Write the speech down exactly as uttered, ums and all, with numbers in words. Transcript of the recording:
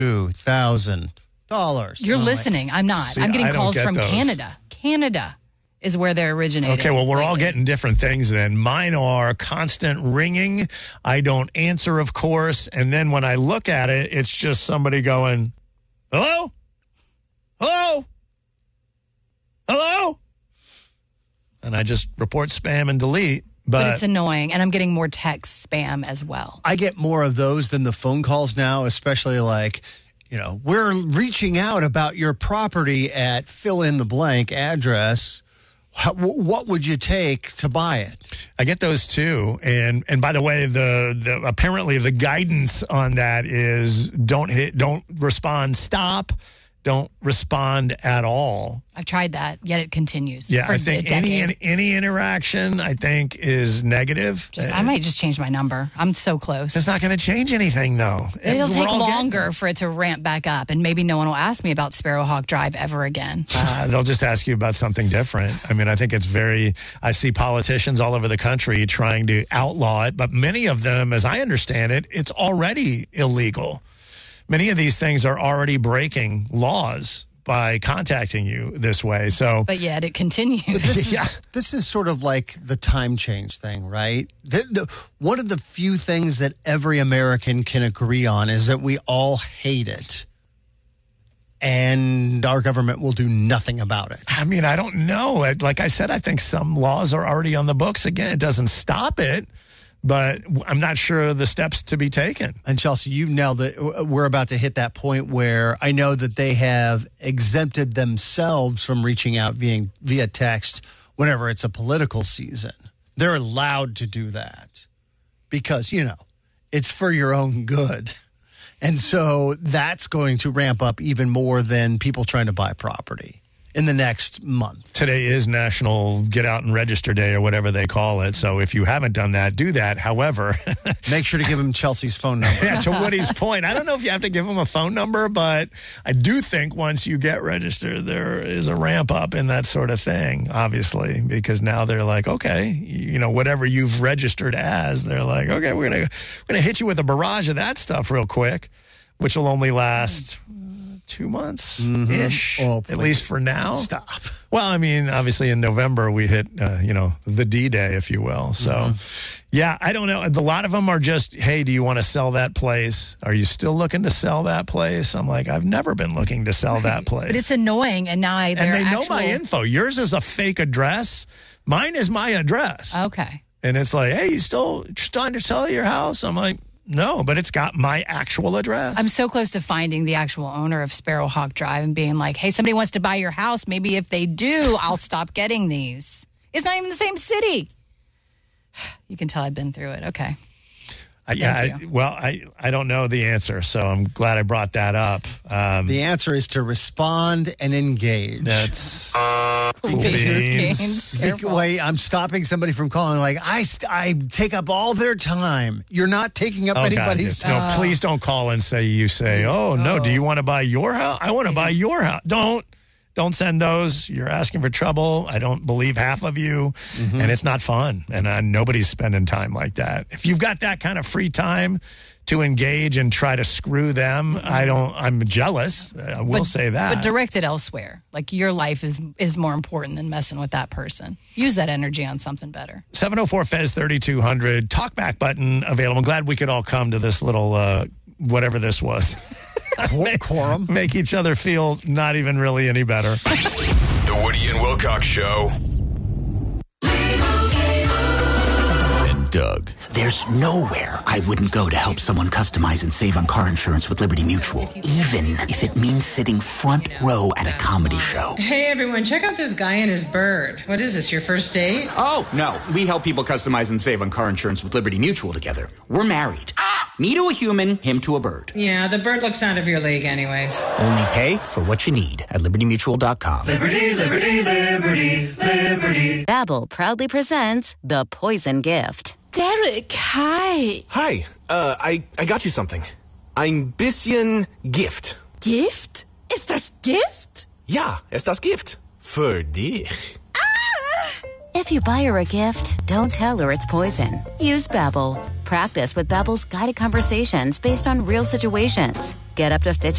two thousand dollars. You're I'm listening. like, I'm not. See, I'm getting I don't calls get from those. Canada. Canada is where they're originating. Okay, well, we're all lately. getting different things then. Mine are constant ringing. I don't answer, of course. And then when I look at it, it's just somebody going, hello? Hello? Hello? And I just report spam and delete. But, But it's annoying, and I'm getting more text spam as well. I get more of those than the phone calls now, especially like, you know, we're reaching out about your property at fill in the blank address. How, what would you take to buy it? I get those too. And and by the way, the, the apparently the guidance on that is don't hit, don't respond, stop, don't respond at all. I've tried that, yet it continues. Yeah, for I think a any decade. any interaction I think is negative. Just, Uh, I might just change my number. I'm so close. It's not going to change anything, though. It'll We're take all getting- longer for it to ramp back up, and maybe no one will ask me about Sparrowhawk Drive ever again. Uh, they'll just ask you about something different. I mean, I think it's very, I see politicians all over the country trying to outlaw it, but many of them, as I understand it, it's already illegal. Many of these things are already breaking laws by contacting you this way. So, But yet it continues. This Yeah. is, this is sort of like the time change thing, right? The, the, one of the few things that every American can agree on is that we all hate it. And our government will do nothing about it. I mean, I don't know. I- Like I said, I think some laws are already on the books. Again, it doesn't stop it, but I'm not sure of the steps to be taken. And Chelsea, you nailed it. We're about to hit that point where I know that they have exempted themselves from reaching out via, via text whenever it's a political season. They're allowed to do that because, you know, it's for your own good. And so that's going to ramp up even more than people trying to buy property in the next month. Today is National Get Out and Register Day or whatever they call it. So if you haven't done that, do that. However, Make sure to give him Chelsea's phone number. yeah, to Woody's point, I don't know if you have to give them a phone number, but I do think once you get registered, there is a ramp up in that sort of thing, obviously, because now they're like, okay, you know, whatever you've registered as, they're like, okay, we're going to we're going to hit you with a barrage of that stuff real quick, which will only last two months ish, Oh, at please. least for now. Stop. Well, I mean, obviously in November we hit, uh, you know, the D Day, if you will. So, Mm-hmm. yeah, I don't know. A lot of them are just, hey, do you want to sell that place? Are you still looking to sell that place? I'm like, I've never been looking to sell that place. But it's annoying, and now I and they're they know actual, my info. Yours is a fake address. Mine is my address. Okay. And it's like, hey, you still trying to sell your house? I'm like, no, but it's got my actual address. I'm so close to finding the actual owner of Sparrowhawk Drive and being like, hey, somebody wants to buy your house. Maybe if they do, I'll stop getting these. It's not even the same city. You can tell I've been through it. Okay. I, yeah, I, Thank you. well, I, I don't know the answer, so I'm glad I brought that up. Um, The answer is to respond and engage. that's Cool beans. beans. Bec- Careful. Wait, I'm stopping somebody from calling. Like, I, st- I take up all their time. You're not taking up Oh, God, anybody's yes. time. No, please don't call and say you say, oh, no, do you want to buy your house? I want to buy your house. Don't. Don't send those. You're asking for trouble. I don't believe half of you, and it's not fun. And uh, nobody's spending time like that. If you've got that kind of free time to engage and try to screw them, I don't. I'm jealous. I will But- say that. But direct it elsewhere. Like your life is is more important than messing with that person. Use that energy on something better. seven oh four F E Z thirty-two hundred talkback button available. I'm glad we could all come to this little uh, whatever this was. Quor- Quorum. Make each other feel not even really any better. The Woody and Wilcox Show. And Doug. There's nowhere I wouldn't go to help someone customize and save on car insurance with Liberty Mutual, even if it means sitting front row at a comedy show. Hey everyone, check out this guy and his bird. What is this, your first date? Oh, no. We help people customize and save on car insurance with Liberty Mutual together. We're married. Me to a human, him to a bird. Yeah, the bird looks out of your league anyways. Only pay for what you need at liberty mutual dot com. Liberty, liberty, liberty, liberty. Babbel proudly presents The Poison Gift. Derek, hi. Hi, uh, I, I got you something. Ein bisschen Gift. Gift? Ist das Gift? Ja, ist das Gift. Für dich. Ah! If you buy her a gift, don't tell her it's poison. Use Babbel. Practice with Babbel's guided conversations based on real situations. Get up to fifty